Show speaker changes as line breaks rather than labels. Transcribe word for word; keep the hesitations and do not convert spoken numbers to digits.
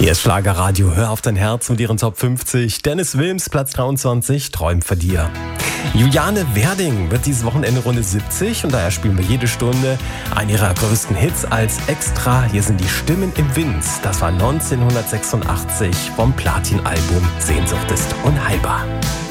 Hier ist Schlagerradio, hör auf dein Herz mit ihren Top fünfzig. Dennis Wilms, Platz dreiundzwanzig, Träum von dir. Juliane Werding wird dieses Wochenende Runde siebzig und daher spielen wir jede Stunde einen ihrer größten Hits als Extra. Hier sind die Stimmen im Wind. Das war neunzehnhundertsechsundachtzig vom Platin-Album Sehnsucht ist unheilbar.